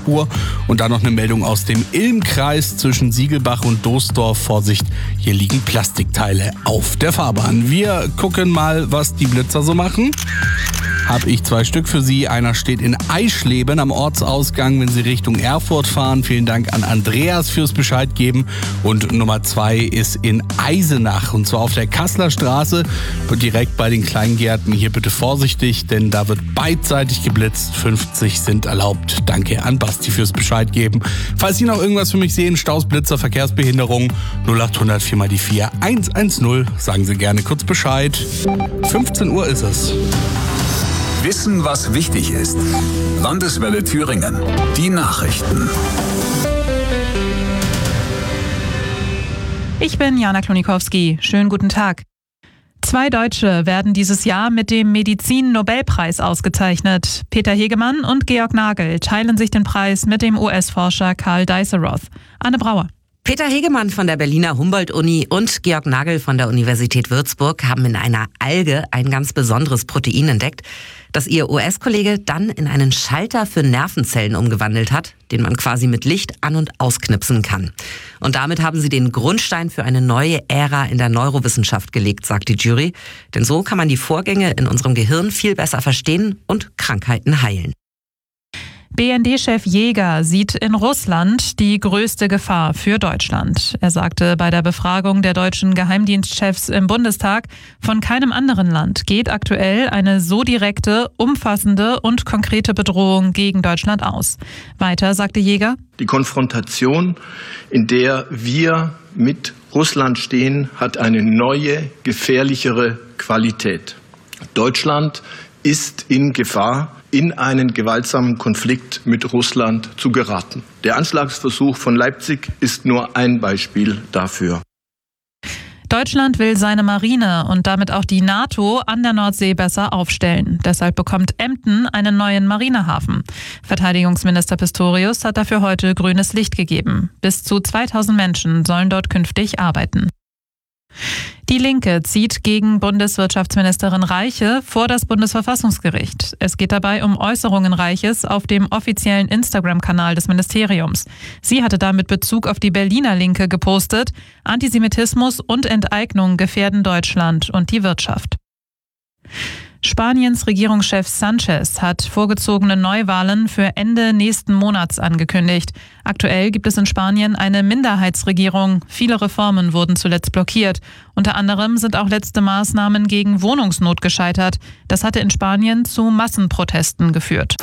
Spur. Und dann noch eine Meldung aus dem Ilmkreis zwischen Siegelbach und Doesdorf. Vorsicht, hier liegen Plastikteile auf der Fahrbahn. Wir gucken mal, was die Blitzer so machen. Habe ich 2 Stück für Sie. Einer steht in Eischleben am Ortsausgang, wenn Sie Richtung Erfurt fahren. Vielen Dank an Andreas fürs Bescheid geben. Und Nummer 2 ist in Eisenach, und zwar auf der Kasseler Straße, direkt bei den Kleingärten. Hier bitte vorsichtig, denn da wird beidseitig geblitzt. 50 sind erlaubt. Danke an Basti fürs Bescheid geben. Falls Sie noch irgendwas für mich sehen, Staus, Blitzer, Verkehrsbehinderung, 0800 4 mal die 4 110. Sagen Sie gerne kurz Bescheid. 15 Uhr ist es. Wissen, was wichtig ist. Landeswelle Thüringen. Die Nachrichten. Ich bin Jana Klonikowski. Schönen guten Tag. 2 Deutsche werden dieses Jahr mit dem Medizin-Nobelpreis ausgezeichnet. Peter Hegemann und Georg Nagel teilen sich den Preis mit dem US-Forscher Karl Deisseroth. Anne Brauer. Peter Hegemann von der Berliner Humboldt-Uni und Georg Nagel von der Universität Würzburg haben in einer Alge ein ganz besonderes Protein entdeckt, das ihr US-Kollege dann in einen Schalter für Nervenzellen umgewandelt hat, den man quasi mit Licht an- und ausknipsen kann. Und damit haben sie den Grundstein für eine neue Ära in der Neurowissenschaft gelegt, sagt die Jury. Denn so kann man die Vorgänge in unserem Gehirn viel besser verstehen und Krankheiten heilen. BND-Chef Jäger sieht in Russland die größte Gefahr für Deutschland. Er sagte bei der Befragung der deutschen Geheimdienstchefs im Bundestag, von keinem anderen Land geht aktuell eine so direkte, umfassende und konkrete Bedrohung gegen Deutschland aus. Weiter sagte Jäger: Die Konfrontation, in der wir mit Russland stehen, hat eine neue, gefährlichere Qualität. Deutschland ist in Gefahr, in einen gewaltsamen Konflikt mit Russland zu geraten. Der Anschlagsversuch von Leipzig ist nur ein Beispiel dafür. Deutschland will seine Marine und damit auch die NATO an der Nordsee besser aufstellen. Deshalb bekommt Emden einen neuen Marinehafen. Verteidigungsminister Pistorius hat dafür heute grünes Licht gegeben. Bis zu 2000 Menschen sollen dort künftig arbeiten. Die Linke zieht gegen Bundeswirtschaftsministerin Reiche vor das Bundesverfassungsgericht. Es geht dabei um Äußerungen Reiches auf dem offiziellen Instagram-Kanal des Ministeriums. Sie hatte damit Bezug auf die Berliner Linke gepostet: Antisemitismus und Enteignung gefährden Deutschland und die Wirtschaft. Spaniens Regierungschef Sanchez hat vorgezogene Neuwahlen für Ende nächsten Monats angekündigt. Aktuell gibt es in Spanien eine Minderheitsregierung. Viele Reformen wurden zuletzt blockiert. Unter anderem sind auch letzte Maßnahmen gegen Wohnungsnot gescheitert. Das hatte in Spanien zu Massenprotesten geführt.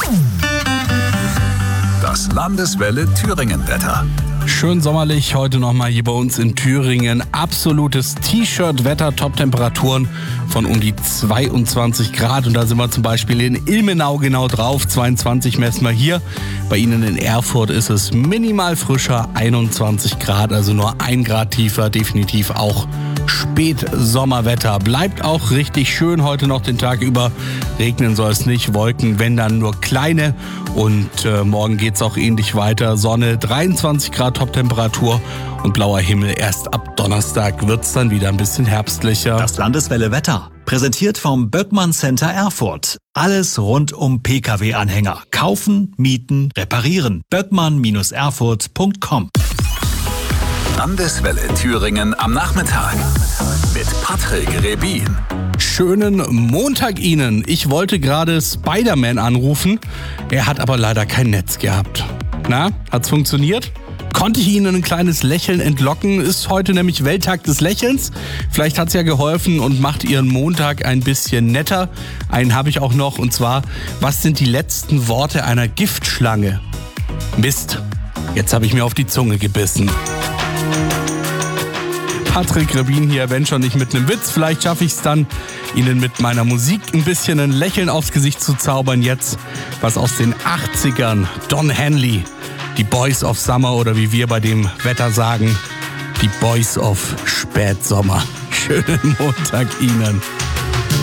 Das Landeswelle Thüringen-Wetter. Schön sommerlich heute nochmal hier bei uns in Thüringen. Absolutes T-Shirt-Wetter, Top-Temperaturen von um die 22 Grad. Und da sind wir zum Beispiel in Ilmenau genau drauf. 22 messen wir hier. Bei Ihnen in Erfurt ist es minimal frischer, 21 Grad, also nur 1 Grad tiefer. Definitiv auch Spätsommerwetter. Bleibt auch richtig schön heute noch den Tag über. Regnen soll es nicht, Wolken, wenn dann nur kleine. Und morgen geht es auch ähnlich weiter. Sonne, 23 Grad Toptemperatur und blauer Himmel. Erst ab Donnerstag wird es dann wieder ein bisschen herbstlicher. Das Landeswelle Wetter, präsentiert vom Böckmann Center Erfurt. Alles rund um Pkw-Anhänger. Kaufen, mieten, reparieren. böckmann-erfurt.com. Landeswelle Thüringen am Nachmittag mit Patrick Rebin. Schönen Montag Ihnen. Ich wollte gerade Spider-Man anrufen. Er hat aber leider kein Netz gehabt. Na, hat's funktioniert? Konnte ich Ihnen ein kleines Lächeln entlocken? Ist heute nämlich Welttag des Lächelns. Vielleicht hat's ja geholfen und macht Ihren Montag ein bisschen netter. Einen habe ich auch noch, und zwar: Was sind die letzten Worte einer Giftschlange? Mist, jetzt habe ich mir auf die Zunge gebissen. Patrick Rebin hier, wenn schon nicht mit einem Witz. Vielleicht schaffe ich es dann, Ihnen mit meiner Musik ein bisschen ein Lächeln aufs Gesicht zu zaubern. Jetzt was aus den 80ern. Don Henley, die Boys of Summer, oder wie wir bei dem Wetter sagen, die Boys of Spätsommer. Schönen Montag Ihnen.